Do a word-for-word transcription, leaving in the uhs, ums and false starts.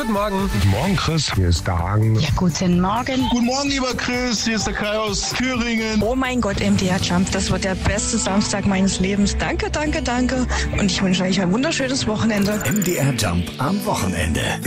guten Morgen. Guten Morgen, Chris. Hier ist der Hagen. Ja, guten Morgen. Guten Morgen, lieber Chris. Hier ist der Kai aus Thüringen. Oh mein Gott, M D R Jump, das wird der beste Samstag meines Lebens. Danke, danke, danke. Und ich wünsche euch ein wunderschönes Wochenende. M D R Jump am Wochenende.